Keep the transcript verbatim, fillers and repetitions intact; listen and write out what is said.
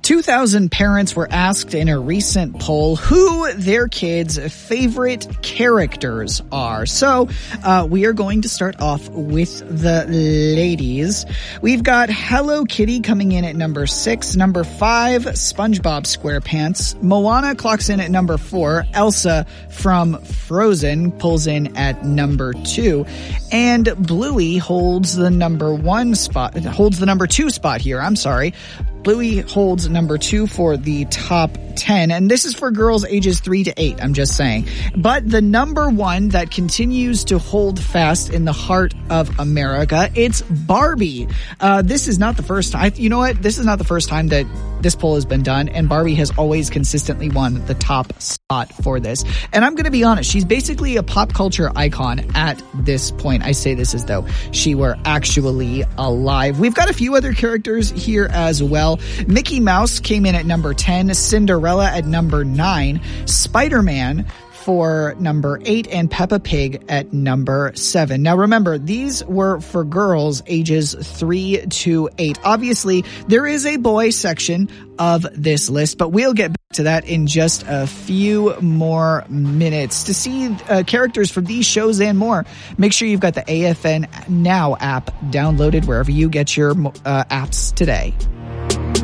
two thousand parents were asked in a recent poll who their kids' favorite characters are. So, uh, we are going to start off with the ladies. We've got Hello Kitty coming in at number six. Number five, SpongeBob SquarePants. Moana clocks in at number four. Elsa from Frozen pulls in at number two. And Bluey holds the number one spot, holds the number two spot here. I'm sorry. Bluey holds number two for the top ten, and this is for girls ages three to eight, I'm just saying. But the number one that continues to hold fast in the heart of America, it's Barbie. Uh, this is not the first time, you know what? This is not the first time that this poll has been done, and Barbie has always consistently won the top spot for this. And I'm going to be honest, she's basically a pop culture icon at this point. I say this as though she were actually alive. We've got a few other characters here as well. Mickey Mouse came in at number ten, Cinderella at number nine, Spider-Man for number eight, and Peppa Pig at number seven. Now remember, these were for girls ages three to eight. Obviously, there is a boy section of this list, but we'll get back to that in just a few more minutes. To see uh, characters from these shows and more, make sure you've got the A F N Now app downloaded wherever you get your uh, apps today.